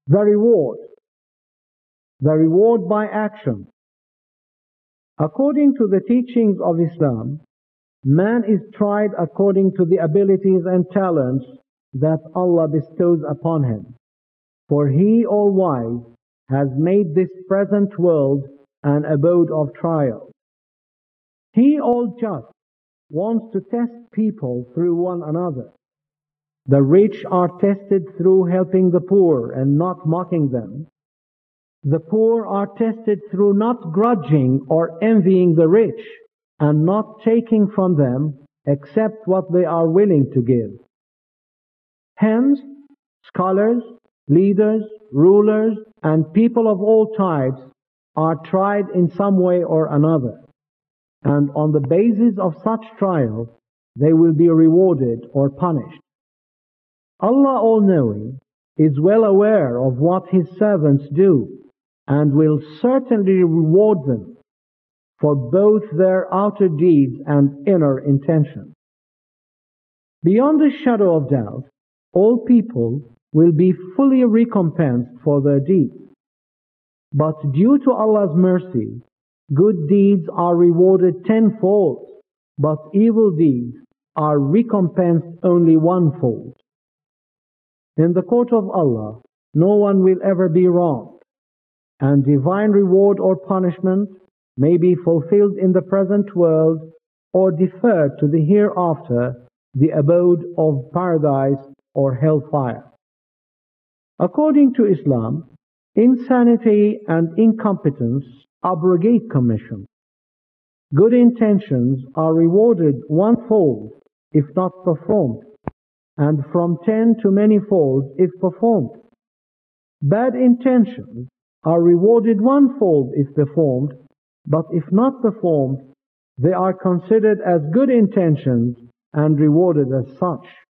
The reward. The reward by action. According to the teachings of Islam, man is tried according to the abilities and talents that Allah bestows upon him. For He All-Wise has made this present world an abode of trial. He All-Just wants to test people through one another. The rich are tested through helping the poor and not mocking them. The poor are tested through not grudging or envying the rich and not taking from them except what they are willing to give. Hence, scholars, leaders, rulers, and people of all types are tried in some way or another, and on the basis of such trial, they will be rewarded or punished. Allah All-Knowing is well aware of what His servants do, and will certainly reward them for both their outer deeds and inner intentions. Beyond a shadow of doubt, all people will be fully recompensed for their deeds. But due to Allah's mercy, good deeds are rewarded tenfold, but evil deeds are recompensed only onefold. In the court of Allah, no one will ever be wronged, and divine reward or punishment may be fulfilled in the present world or deferred to the hereafter, the abode of paradise or hellfire. According to Islam, insanity and incompetence abrogate commission. Good intentions are rewarded onefold if not performed, and from 10 to many folds if performed. Bad intentions are rewarded onefold if performed, but if not performed, they are considered as good intentions and rewarded as such.